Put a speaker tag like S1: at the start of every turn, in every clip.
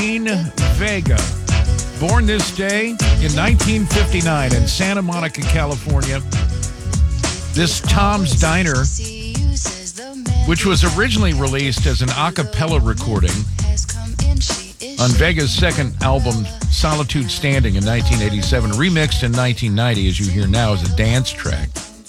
S1: Vega, born this day in 1959 in Santa Monica, California. This Tom's Diner, which was originally released as an a cappella recording on Vega's second album, Solitude Standing, in 1987, remixed in 1990, as you hear now, as a dance track.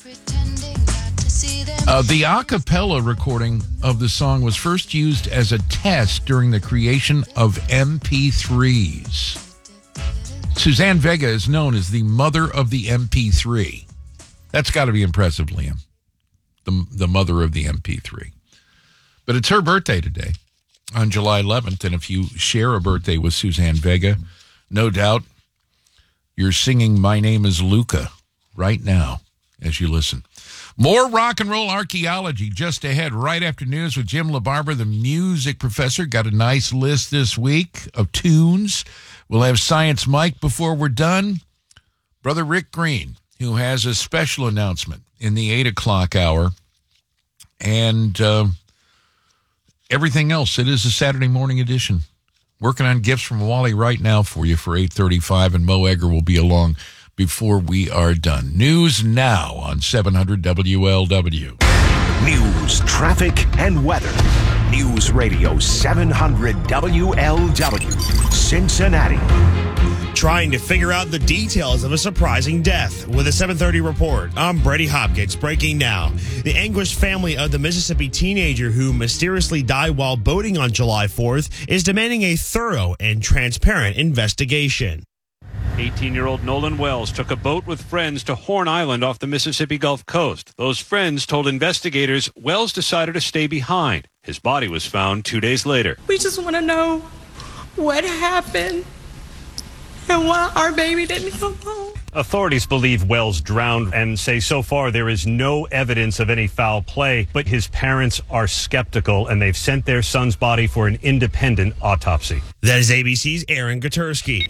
S1: The a cappella recording of the song was first used as a test during the creation of MP3s. Suzanne Vega is known as the mother of the MP3. That's got to be impressive, Liam. The mother of the MP3. But it's her birthday today, on July 11th, and if you share a birthday with Suzanne Vega, no doubt you're singing My Name is Luca right now as you listen. More rock and roll archaeology just ahead, right after news with Jim LaBarbera, the music professor. Got a nice list this week of tunes. We'll have Science Mike before we're done. Brother Rick Green, who has a special announcement in the 8 o'clock hour. And everything else. It is a Saturday morning edition. Working on gifts from Wally right now for you for 8:35, and Mo Egger will be along before we are done. News now on 700 WLW.
S2: News, traffic, and weather. News Radio 700 WLW, Cincinnati.
S3: Trying to figure out the details of a surprising death. With a 7:30 report, I'm Brady Hopkins. Breaking now. The anguished family of the Mississippi teenager who mysteriously died while boating on July 4th is demanding a thorough and transparent investigation.
S4: 18-year-old Nolan Wells took a boat with friends to Horn Island off the Mississippi Gulf Coast. Those friends told investigators Wells decided to stay behind. His body was found 2 days later.
S5: We just want to know what happened and why our baby didn't come home.
S4: Authorities believe Wells drowned and say so far there is no evidence of any foul play, but his parents are skeptical and they've sent their son's body for an independent autopsy.
S3: That is ABC's Aaron Gutersky.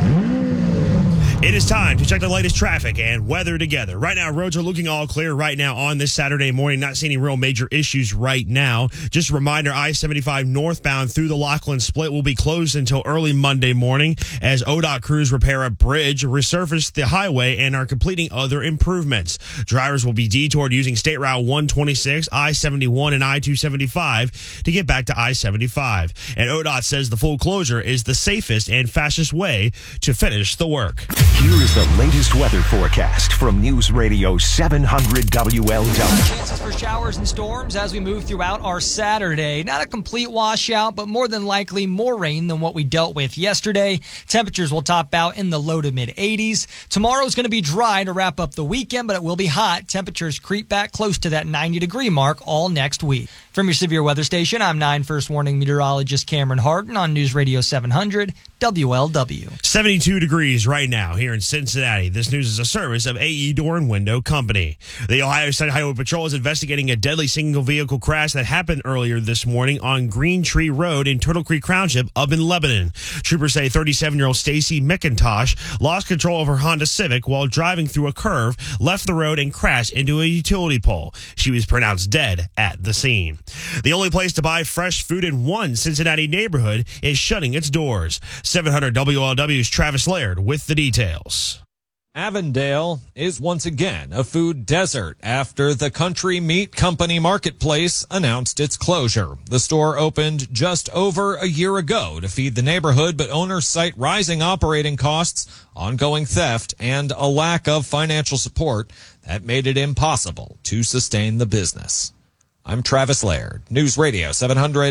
S3: It is time to check the latest traffic and weather together. Right now, roads are looking all clear right now on this Saturday morning. Not seeing any real major issues right now. Just a reminder, I-75 northbound through the Laughlin split will be closed until early Monday morning as ODOT crews repair a bridge, resurface the highway, and are completing other improvements. Drivers will be detoured using State Route 126, I-71, and I-275 to get back to I-75. And ODOT says the full closure is the safest and fastest way to finish the work.
S2: Here is the latest weather forecast from News Radio 700 WLW.
S6: Chances for showers and storms as we move throughout our Saturday. Not a complete washout, but more than likely more rain than what we dealt with yesterday. Temperatures will top out in the low to mid 80s. Tomorrow is going to be dry to wrap up the weekend, but it will be hot. Temperatures creep back close to that 90-degree mark all next week. From your severe weather station, I'm 9 First Warning meteorologist Cameron Harden on News Radio 700 WLW.
S3: 72 degrees right now here in Cincinnati. This news is a service of AE Door and Window Company. The Ohio State Highway Patrol is investigating a deadly single-vehicle crash that happened earlier this morning on Green Tree Road in Turtle Creek Township up in Lebanon. Troopers say 37-year-old Stacy McIntosh lost control of her Honda Civic while driving through a curve, left the road, and crashed into a utility pole. She was pronounced dead at the scene. The only place to buy fresh food in one Cincinnati neighborhood is shutting its doors. 700 WLW's Travis Laird with the details.
S7: Avondale is once again a food desert after the Country Meat Company Marketplace announced its closure. The store opened just over a year ago to feed the neighborhood, but owners cite rising operating costs, ongoing theft, and a lack of financial support that made it impossible to sustain the business. I'm Travis Laird, News Radio 700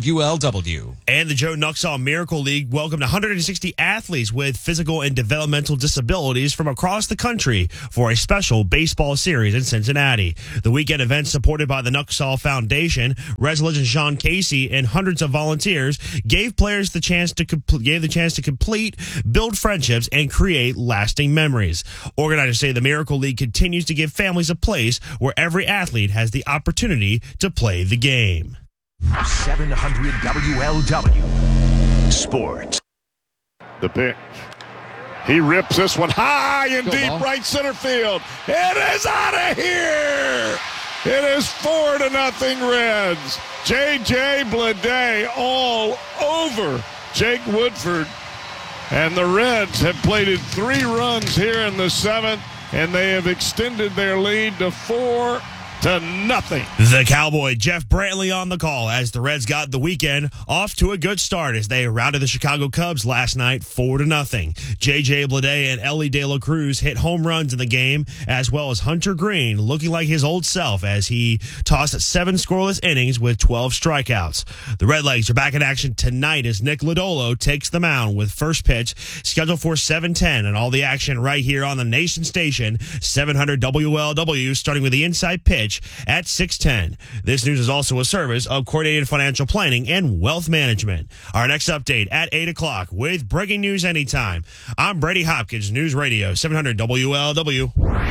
S7: WLW.
S3: And the Joe Nuxall Miracle League welcomed 160 athletes with physical and developmental disabilities from across the country for a special baseball series in Cincinnati. The weekend event, supported by the Nuxall Foundation, Res Legend Sean Casey, and hundreds of volunteers, gave players the chance to complete, build friendships, and create lasting memories. Organizers say the Miracle League continues to give families a place where every athlete has the opportunity to play the game.
S2: 700 WLW Sports.
S8: The pitch. He rips this one high and deep
S1: ball.
S8: right center field. It is out of here. It is 4-0 Reds. J.J. Bleday all over Jake Woodford. And the Reds have plated 3 runs here in the 7th, and they have extended their lead to 4-0.
S3: The Cowboy Jeff Brantley on the call as the Reds got the weekend off to a good start as they routed the Chicago Cubs last night 4-0. J.J. Bleday and Ellie De La Cruz hit home runs in the game, as well as Hunter Green looking like his old self as he tossed 7 scoreless innings with 12 strikeouts. The Redlegs are back in action tonight as Nick Lodolo takes the mound with first pitch scheduled for 7:10, and all the action right here on the nation station 700 WLW, starting with the inside pitch at 6:10. This news is also a service of Coordinated Financial Planning and Wealth Management. Our next update at 8 o'clock with breaking news anytime. I'm Brady Hopkins, News Radio 700 WLW.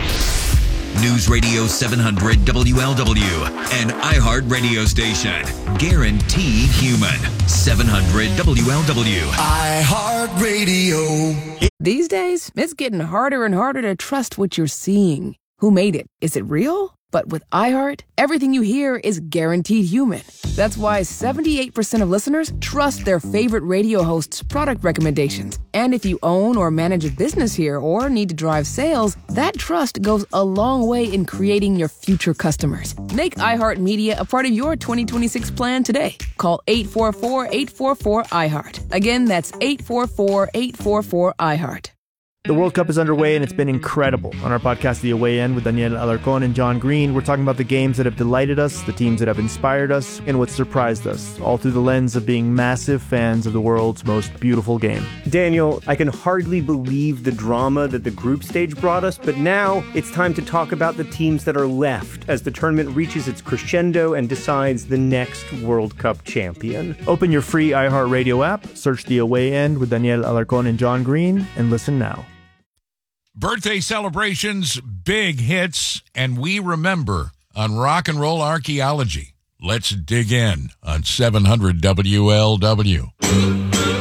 S9: News Radio 700 WLW, an iHeart radio station. Guaranteed human. 700 WLW.
S10: iHeart Radio. These days, it's getting harder and harder to trust what you're seeing. Who made it? Is it real? But with iHeart, everything you hear is guaranteed human. That's why 78% of listeners trust their favorite radio hosts' product recommendations. And if you own or manage a business here or need to drive sales, that trust goes a long way in creating your future customers. Make iHeartMedia a part of your 2026 plan today. Call 844-844-iHeart. Again, that's 844-844-iHeart.
S11: The World Cup is underway and it's been incredible. On our podcast, The Away End, with Daniel Alarcón and John Green, we're talking about the games that have delighted us, the teams that have inspired us, and what surprised us, all through the lens of being massive fans of the world's most beautiful game.
S12: Daniel, I can hardly believe the drama that the group stage brought us, but now it's time to talk about the teams that are left as the tournament reaches its crescendo and decides the next World Cup champion.
S11: Open your free iHeartRadio app, search The Away End with Daniel Alarcón and John Green, and listen now.
S1: Birthday celebrations, big hits, and we remember on Rock and Roll Archaeology. Let's dig in on 700 WLW.